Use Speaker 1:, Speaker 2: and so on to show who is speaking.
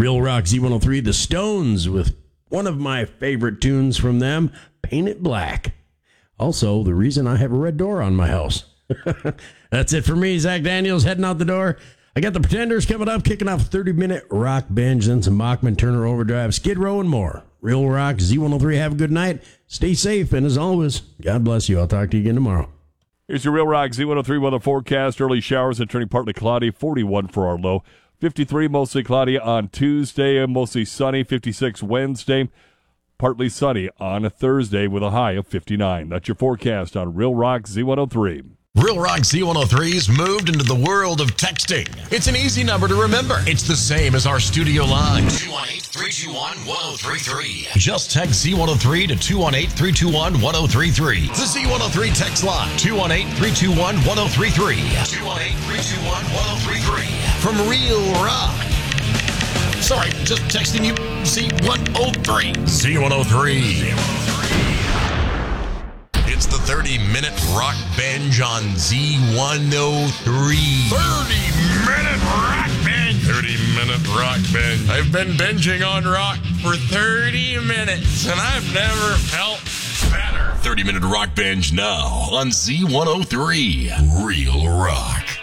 Speaker 1: Real Rock Z103, The Stones, with one of my favorite tunes from them, Paint It Black. Also, the reason I have a red door on my house. That's it for me, Zach Daniels, heading out the door. I got the Pretenders coming up, kicking off a 30-minute rock binge, then some Bachman Turner Overdrive, Skid Row, and more. Real Rock Z103, have a good night. Stay safe, and as always, God bless you. I'll talk to you again tomorrow.
Speaker 2: Here's your Real Rock Z103 weather forecast. Early showers and turning partly cloudy, 41 for our low. 53 mostly cloudy on Tuesday, and mostly sunny, 56 Wednesday. Partly sunny on a Thursday with a high of 59. That's your forecast on Real Rock Z103.
Speaker 3: Real Rock Z103's moved into the world of texting. It's an easy number to remember. It's the same as our studio line.
Speaker 4: 218-321-1033.
Speaker 3: Just text Z103 to 218-321-1033. The Z103 text line. 218-321-1033.
Speaker 4: 218-321-1033.
Speaker 3: From Real Rock. Sorry, just texting you Z103. Z103. It's the 30-minute rock binge on Z103.
Speaker 5: 30-minute rock binge. 30-minute rock binge. I've been binging on rock for 30 minutes, and I've never felt better.
Speaker 3: 30-minute rock binge now on Z103. Real Rock.